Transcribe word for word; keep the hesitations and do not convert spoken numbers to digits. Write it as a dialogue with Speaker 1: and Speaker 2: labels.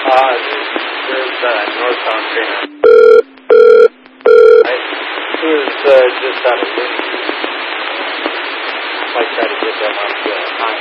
Speaker 1: Uh, there's uh, northbound train. I was uh, just out of room. I might try to get them on the